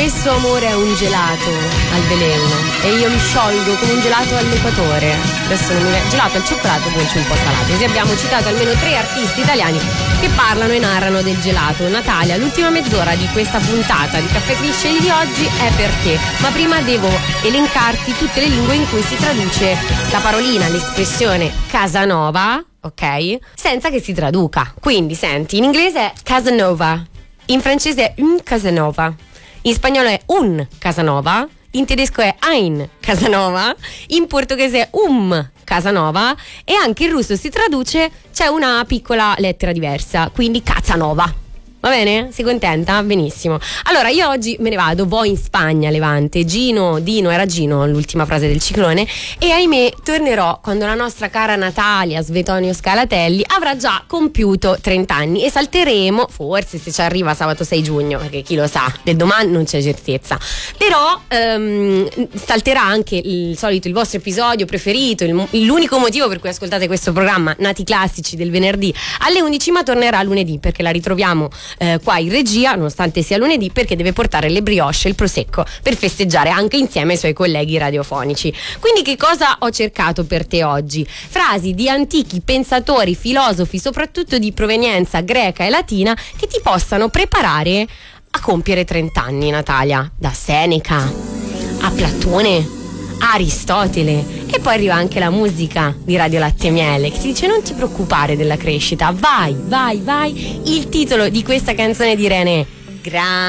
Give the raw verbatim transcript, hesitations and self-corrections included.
questo amore è un gelato al veleno e io mi sciolgo come un gelato all'equatore. Adesso non mi viene. Gelato al cioccolato, dolce un po' salato. Così abbiamo citato almeno tre artisti italiani che parlano e narrano del gelato. Natalia, l'ultima mezz'ora di questa puntata di Caffè Cliché di oggi è per te, ma prima devo elencarti tutte le lingue in cui si traduce la parolina, l'espressione Casanova, ok? Senza che si traduca. Quindi senti, in inglese è Casanova, in francese è un Casanova, in spagnolo è un Casanova, in tedesco è ein Casanova, in portoghese è um Casanova e anche in russo si traduce, c'è una piccola lettera diversa, quindi Casanova. Va bene? Sei contenta? Benissimo. Allora io oggi me ne vado, vo in Spagna, Levante. Gino, Dino, era Gino l'ultima frase del ciclone. E ahimè tornerò quando la nostra cara Natalia Svetonio Scalatelli avrà già compiuto trenta anni e salteremo, forse se ci arriva sabato sei giugno, perché chi lo sa, del domani non c'è certezza. Però ehm, salterà anche il solito, il vostro episodio preferito, il, l'unico motivo per cui ascoltate questo programma, Nati Classici, del venerdì alle undici, ma tornerà lunedì perché la ritroviamo Eh, qua in regia, nonostante sia lunedì, perché deve portare le brioche e il prosecco per festeggiare anche insieme ai suoi colleghi radiofonici. Quindi che cosa ho cercato per te oggi? Frasi di antichi pensatori, filosofi, soprattutto di provenienza greca e latina, che ti possano preparare a compiere trenta anni, Natalia. Da Seneca a Platone, Aristotele, e poi arriva anche la musica di Radio Latte e Miele che ti dice non ti preoccupare della crescita, vai, vai, vai. Il titolo di questa canzone di René, Gran